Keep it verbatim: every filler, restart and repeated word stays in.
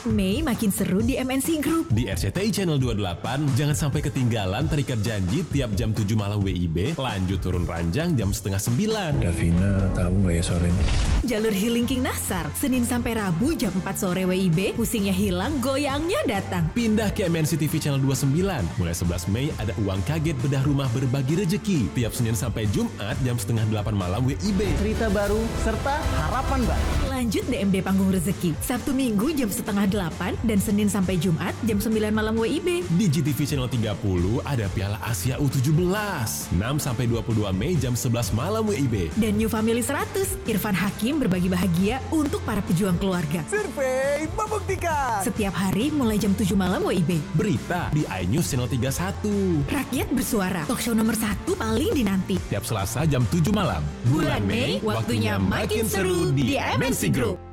Mei makin seru di M N C Group. Di R C T I Channel dua puluh delapan, jangan sampai ketinggalan terikat janji tiap jam tujuh malam W I B, lanjut turun ranjang jam setengah sembilan. Davina tahu nggak ya sore ini? Jalur Healing King Nasar, Senin sampai Rabu jam empat sore W I B, pusingnya hilang, goyangnya datang. Pindah ke M N C T V Channel dua puluh sembilan. Mulai sebelas Mei ada uang kaget bedah rumah berbagi rezeki. Tiap Senin sampai Jumat jam setengah delapan malam W I B. Cerita baru serta harapan baru. Lanjut D M D Panggung Rezeki, Sabtu Minggu jam setengah delapan dan Senin sampai Jumat jam sembilan malam W I B. Di G T V Channel tiga puluh ada Piala Asia U tujuh belas. enam sampai dua puluh dua Mei jam sebelas malam W I B. Dan New Family seratus, Irfan Hakim berbagi bahagia untuk para pejuang keluarga. Survei membuktikan. Setiap hari mulai jam tujuh malam W I B. Berita di iNews Channel tiga puluh satu. Rakyat bersuara, talk show nomor satu paling dinanti. Tiap Selasa jam tujuh malam. Bulan Mei, waktunya makin seru di M N C Group.